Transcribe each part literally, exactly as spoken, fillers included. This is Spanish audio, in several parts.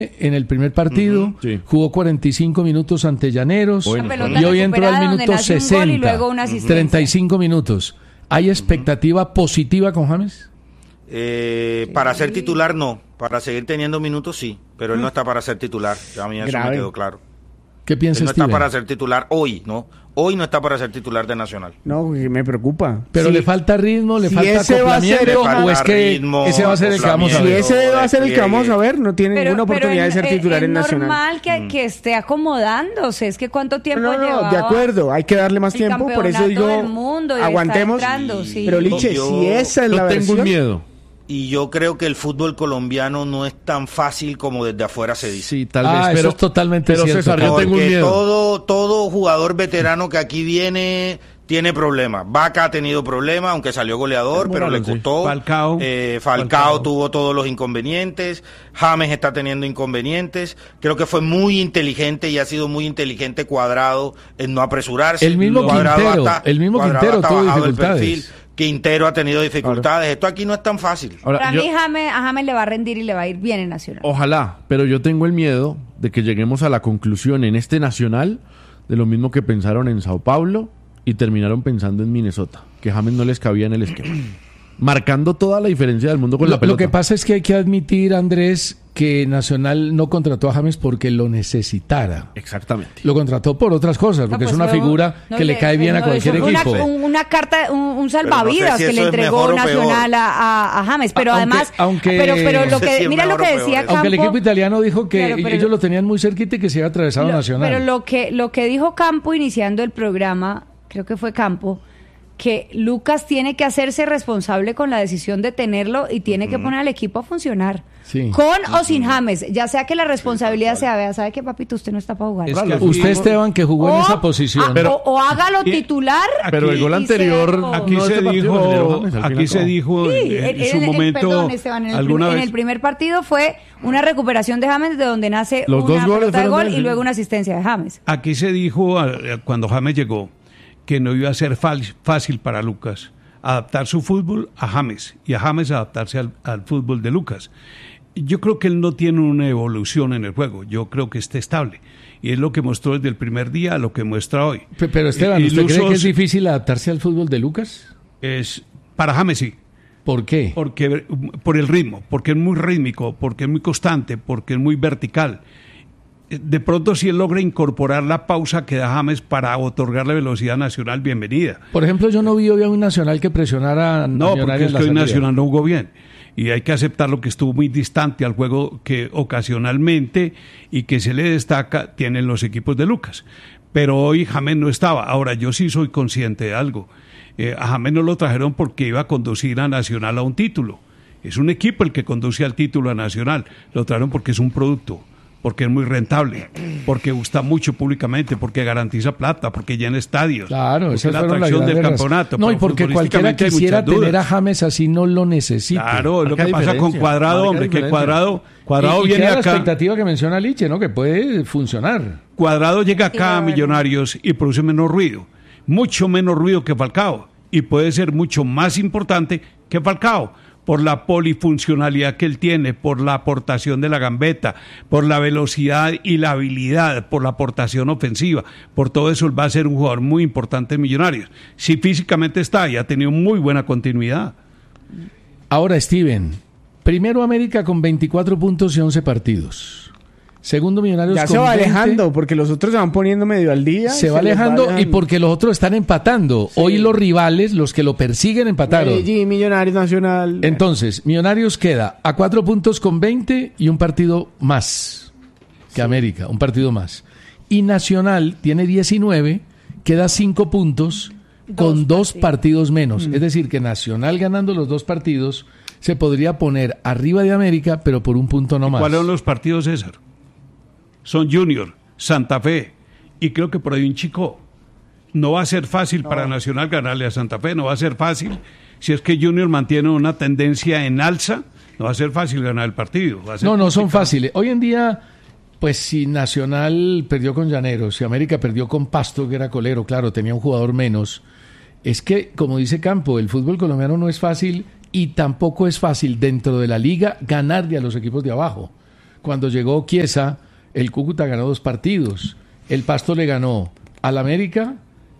en el primer partido, uh-huh, sí. jugó cuarenta y cinco minutos ante Llaneros, bueno, y hoy entró al minuto sesenta, y luego una treinta y cinco minutos. ¿Hay expectativa uh-huh. positiva con James? Eh, sí. Para ser titular no, para seguir teniendo minutos sí, pero él no está para ser titular, a mí eso Grave. me quedó claro. ¿Qué piensas, él no Steven? está para ser titular hoy, ¿no? Hoy no está para ser titular de Nacional. No, me preocupa. Pero sí. le falta ritmo, le si falta acoplamiento, a o es que ritmo, ese va a ser el que vamos a ver. Si ese va a ser el que vamos a ver, no tiene pero, ninguna oportunidad pero de ser titular es, en es Nacional. Es normal que, mm. que esté acomodándose, es que cuánto tiempo no, no, llevaba. No, de acuerdo, hay que darle más tiempo, por eso digo, del mundo aguantemos. Entrando, sí. Pero Liche, yo, si esa es la versión... tengo un miedo. Y yo creo que el fútbol colombiano no es tan fácil como desde afuera se dice. Sí, tal vez, ah, pero eso es totalmente pero cierto. César, yo tengo un miedo. Todo, todo jugador veterano que aquí viene tiene problemas. Vaca ha tenido problemas, aunque salió goleador, pero le costó. Falcao, eh, Falcao, Falcao tuvo todos los inconvenientes. James está teniendo inconvenientes. Creo que fue muy inteligente y ha sido muy inteligente Cuadrado en no apresurarse. El mismo Cuadrado Quintero, hasta, el mismo Quintero tuvo dificultades. Quintero ha tenido dificultades. Ahora, esto aquí no es tan fácil. Ahora, Para yo, mí James, a James le va a rendir y le va a ir bien en Nacional. Ojalá, pero yo tengo el miedo de que lleguemos a la conclusión en este Nacional de lo mismo que pensaron en Sao Paulo y terminaron pensando en Minnesota, que James no les cabía en el esquema. Marcando toda la diferencia del mundo con lo, la pelota. Lo que pasa es que hay que admitir, Andrés, que Nacional no contrató a James porque lo necesitara. Exactamente. Lo contrató por otras cosas, porque no, pues es una no, figura no, que le, le cae bien no, a cualquier equipo. Una, una carta, un, un salvavidas no sé si que le entregó Nacional a, a, a James, pero aunque, además, aunque, pero, pero lo no sé que, si mira lo que decía peor, Campo. Aunque el equipo italiano dijo que claro, pero, ellos lo tenían muy cerquita y que se había atravesado lo, Nacional. Pero lo que, lo que dijo Campo iniciando el programa, creo que fue Campo, que Lucas tiene que hacerse responsable con la decisión de tenerlo y tiene uh-huh. que poner al equipo a funcionar. Sí. Con uh-huh. o sin James, ya sea que la responsabilidad sí, sea, vea, sabe que papito, usted no está para jugar. Es que usted, Esteban, que jugó o, en esa posición. A, pero, o, o hágalo titular. Pero aquí, el gol anterior, aquí no se este dijo, James, aquí se dijo sí, en, en, en su en, momento. Perdón, Esteban, en, el alguna primer, vez... en el primer partido fue una recuperación de James de donde nace Los una dos goles pelota de gol de... y luego una asistencia de James. Aquí se dijo cuando James llegó que no iba a ser fácil para Lucas adaptar su fútbol a James y a James adaptarse al, al fútbol de Lucas. Yo creo que él no tiene una evolución en el juego, yo creo que está estable y es lo que mostró desde el primer día a lo que muestra hoy. Pero, pero Esteban, ¿usted cree que es difícil adaptarse al fútbol de Lucas? Es para James sí. ¿Por qué? Porque por el ritmo, porque es muy rítmico, porque es muy constante, porque es muy vertical. De pronto si él logra incorporar la pausa que da James para otorgarle velocidad Nacional, bienvenida. Por ejemplo, yo no vi hoy a un Nacional que presionara a No, porque es que hoy Nacional no jugó bien. Y hay que aceptar lo que estuvo muy distante al juego que ocasionalmente y que se le destaca tienen los equipos de Lucas. Pero hoy James no estaba. Ahora, yo sí soy consciente de algo. Eh, a James no lo trajeron porque iba a conducir a Nacional a un título. Es un equipo el que conduce al título a Nacional. Lo trajeron porque es un producto, porque es muy rentable, porque gusta mucho públicamente, porque garantiza plata, porque llena estadios. Claro, esa es la atracción del campeonato. No, y porque cualquiera quisiera tener a James así no lo necesita. Claro, es lo que pasa con Cuadrado, hombre, que Cuadrado, Cuadrado y, y viene queda acá. la expectativa que menciona Liche, ¿no? Que puede funcionar. Cuadrado llega acá a Millonarios y produce menos ruido, mucho menos ruido que Falcao, y puede ser mucho más importante que Falcao, por la polifuncionalidad que él tiene, por la aportación de la gambeta, por la velocidad y la habilidad, por la aportación ofensiva, por todo eso él va a ser un jugador muy importante en Millonarios. Si físicamente está y ha tenido muy buena continuidad. Ahora, Steven, primero América con veinticuatro puntos y once partidos. Segundo Millonarios ya con se va veinte, alejando porque los otros se van poniendo medio al día. Se, se va alejando va y porque los otros están empatando. Sí. Hoy los rivales, los que lo persiguen, empataron. Medellín, Millonarios, Nacional. Entonces, Millonarios queda a cuatro puntos con veinte y un partido más que sí. América, un partido más. Y Nacional tiene diecinueve, queda cinco puntos con dos, dos partidos menos. Mm. Es decir, que Nacional ganando los dos partidos se podría poner arriba de América, pero por un punto no más. ¿Cuáles son los partidos, César? Son Junior, Santa Fe y creo que por ahí un Chico. No va a ser fácil no. para Nacional ganarle a Santa Fe, no va a ser fácil. Si es que Junior mantiene una tendencia en alza, no va a ser fácil ganar el partido. Va a ser no, no complicado. son fáciles. Hoy en día, pues si Nacional perdió con Llaneros, si América perdió con Pasto, que era colero, claro, tenía un jugador menos. Es que, como dice Campo, el fútbol colombiano no es fácil y tampoco es fácil dentro de la liga ganarle a los equipos de abajo. Cuando llegó Chiesa, el Cúcuta ganó dos partidos. El Pasto le ganó al América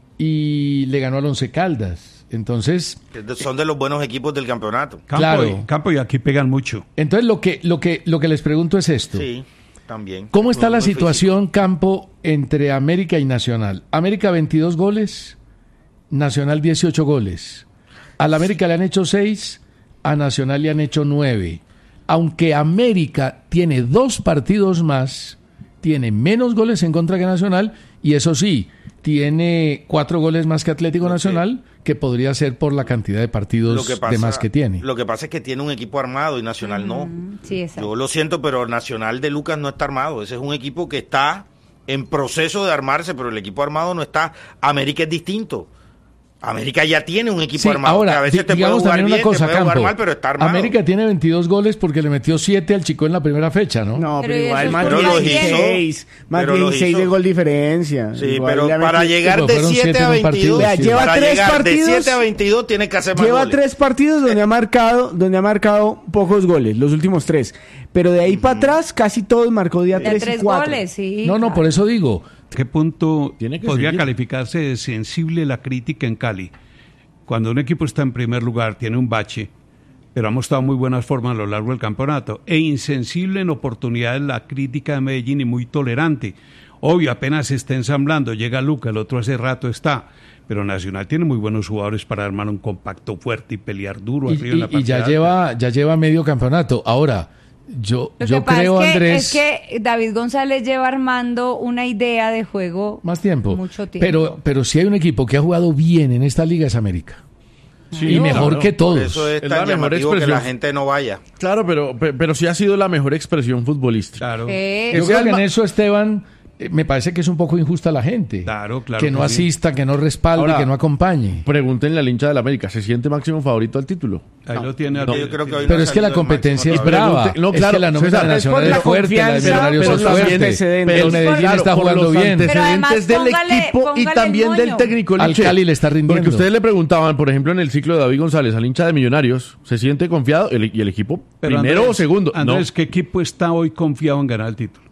y le ganó al Once Caldas. Entonces... Son de los buenos equipos del campeonato. Campo, Claro. y, campo y aquí pegan mucho. Entonces lo que, lo que, lo que les pregunto es esto. Sí, también. ¿Cómo está Muy- la muy situación, Campo, entre América y Nacional? América veintidós goles, Nacional dieciocho goles. Al América le han hecho seis, a Nacional le han hecho nueve. Aunque América tiene dos partidos más, tiene menos goles en contra que Nacional, y eso sí, tiene cuatro goles más que Atlético Lo que- Nacional, que podría ser por la cantidad de partidos Lo que pasa, de más que tiene. Lo que pasa es que tiene un equipo armado y Nacional no. Mm, sí, exacto. Yo lo siento, pero Nacional de Lucas no está armado. Ese es un equipo que está en proceso de armarse, pero el equipo armado no está. América es distinto. América ya tiene un equipo Sí, armado. ahora, que a veces di- te puede digamos jugar también bien, una cosa, te puede jugar Campo. mal, pero está armado. América tiene veintidós goles porque le metió siete al Chico en la primera fecha, ¿no? No, Pero pero, ¿y igual eso más por qué hay dieciséis. Más Pero los dieciséis hizo. de gol diferencia. Sí, Igual pero le ha para metido- llegar Pero de fueron siete siete a en un partido, veintidós, sí. Lleva para tres llegar partidos. de siete a veintidós tiene que hacer más Lleva goles. tres partidos donde ha marcado, donde ha marcado pocos goles, los últimos tres. Pero de ahí para atrás casi todos marcó día De tres y tres cuatro. goles, sí. No, no, claro. por eso digo. ¿Qué punto Tiene que podría seguir. calificarse de sensible la crítica en Cali? Cuando un equipo está en primer lugar, tiene un bache, pero ha mostrado muy buenas formas a lo largo del campeonato, e insensible en oportunidades la crítica de Medellín y muy tolerante. Obvio, apenas se está ensamblando, llega Luca, el otro hace rato está, pero Nacional tiene muy buenos jugadores para armar un compacto fuerte y pelear duro Y, arriba en la y- y parte ya alta. lleva, ya lleva medio campeonato. Ahora, yo, Lo yo que pasa creo, es que, Andrés, es que David González lleva armando una idea de juego más tiempo. mucho tiempo. Pero, pero si hay un equipo que ha jugado bien en esta liga es América. Sí, y mejor claro. que Por todos. eso es Es la tan mejor llamativo que la expresión. gente no vaya. Claro, pero, pe- pero sí ha sido la mejor expresión futbolística. Claro, Eh, Yo Ese creo que en alma- eso, Esteban, eh, me parece que es un poco injusta la gente. Claro, claro Que no que sí. asista, que no respalde, Ahora, que no acompañe. Pregúntenle al hincha del América, ¿se siente máximo favorito al título? ahí lo tiene. No, al- yo creo que hoy no Pero ha es que la salido el competencia es máximo brava. Pregunte- no, Es claro, que la nómina César, nacional es es por fuerte, la de confianza, Millonarios por es los fuerte. antecedentes. El Pero, Medellín claro, está por jugando los bien. Pero además, antecedentes del póngale- equipo y póngale también el del moño. técnico Al Liche. Cali le está rindiendo. Porque ustedes le preguntaban, por ejemplo, en el ciclo de David González, al hincha de Millonarios, ¿se siente confiado? El- y el equipo, Pero primero Andrés, o segundo. Andrés, ¿qué equipo está hoy confiado en ganar el título?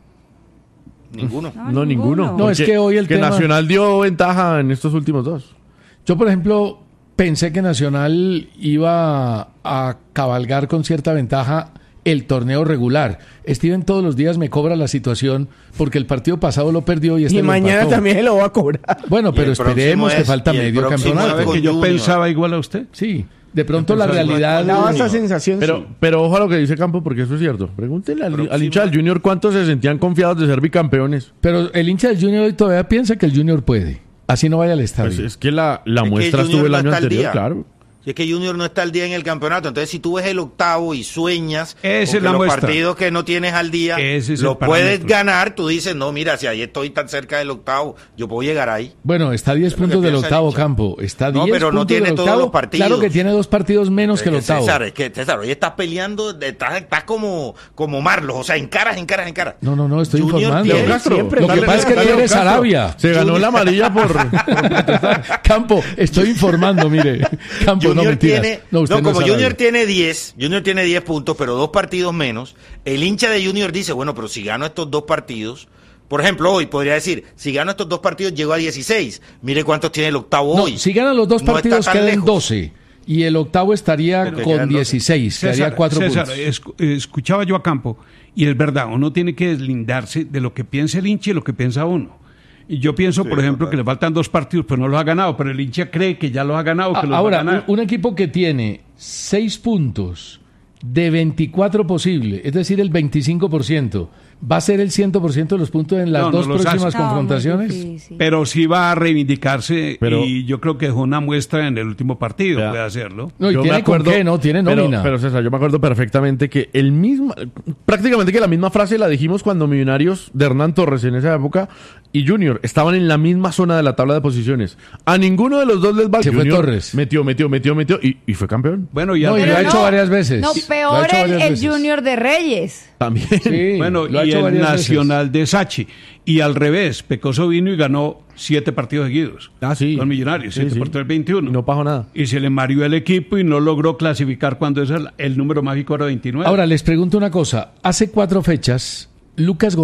Ninguno. no, no, ninguno. No, es Porque- que hoy el que tema- Nacional dio ventaja en estos últimos dos. Yo, por ejemplo, pensé que Nacional iba a cabalgar con cierta ventaja el torneo regular. Steven todos los días me cobra la situación porque el partido pasado lo perdió y este Y lo mañana empató. también lo va a cobrar. Bueno, Y pero el próximo esperemos que es- falta y el medio próximo campeonato. es ¿Sabe con que yo Junior. pensaba igual a usted? Sí, de pronto la Pensaba igual. realidad... Daba Junior. esa sensación. Pero, sí. pero ojo a lo que dice Campo, porque eso es cierto. Pregúntenle al, Próximo. al hincha del Junior cuántos se sentían confiados de ser bicampeones. Pero el hincha del Junior hoy todavía piensa que el Junior puede. Así no vaya al estadio. Pues es que la, la Es que muestra Junior estuvo el no año está al anterior, día. claro. Si es que Junior no está al día en el campeonato, entonces si tú ves el octavo y sueñas Esa es con que la los muestra. partidos que no tienes al día Ese es lo el puedes parámetro. ganar, tú dices, no, mira, si ahí estoy tan cerca del octavo, yo puedo llegar ahí. Bueno, está a diez Es lo que puntos del piensa el octavo hincha. campo. Está a No, diez pero no puntos tiene del todos octavo. los partidos. Claro que tiene dos partidos menos que el Es que, octavo. César, es que César, hoy estás peleando, estás, estás como, como Marlos, o sea, en caras, en caras, en caras. No, no, no, estoy Junior informando. tiene- Castro, siempre, Lo que dale, pasa es que dale, tú eres Castro. Arabia. Se ganó la amarilla por... Campo, estoy informando, mire. Campo, no Junior mentiras. tiene, no, no, usted no como es Arabia. Junior tiene diez, Junior tiene diez puntos, pero dos partidos menos. El hincha de Junior dice, bueno, pero si gano estos dos partidos, por ejemplo, hoy podría decir, si gano estos dos partidos llego a dieciséis. Mire cuántos tiene el octavo No, hoy. si ganan los dos No está partidos tan quedan lejos. doce. Y el octavo estaría Porque con quedan doce. dieciséis. Quedaría César, cuatro César, puntos. escu- escuchaba yo a Campo, y es verdad, uno tiene que deslindarse de lo que piensa el hincha y lo que piensa uno. Y yo pienso, por ejemplo, que le faltan dos partidos, pero no los ha ganado, pero el hincha cree que ya los ha ganado, que A- los va a Ahora, ganar. un, un equipo que tiene seis puntos de veinticuatro posibles, es decir, el veinticinco por ciento, ¿va a ser el cien por ciento de los puntos en las No, no dos los próximas hace. No, muy confrontaciones? difícil. Pero sí va a reivindicarse, Pero- y yo creo que dejó una muestra en el último partido, Ya. puede hacerlo. No, y Yo tiene me acuerdo, con qué, ¿no? Tiene pero- nómina. Pero, César, yo me acuerdo perfectamente que el mismo, prácticamente que la misma frase la dijimos cuando Millonarios de Hernán Torres en esa época y Junior estaban en la misma zona de la tabla de posiciones. A ninguno de los dos les va. Se fue Junior Torres. Metió, metió, metió, metió y, y fue campeón. Bueno, y No, al y lo Pero ha revés, hecho varias veces. No, Lo ha peor hecho el, varias el veces. Junior de Reyes. También. Sí, bueno, lo ha y hecho el varias veces. Nacional de Sachi. Y al revés, Pecoso vino y ganó siete partidos seguidos. Ah, sí. Con Millonarios, Sí, siete sí. por tres, veintiuno. Y no pasó nada. Y se le mareó el equipo y no logró clasificar cuando es el, el número mágico era veintinueve. Ahora les pregunto una cosa. Hace cuatro fechas, Lucas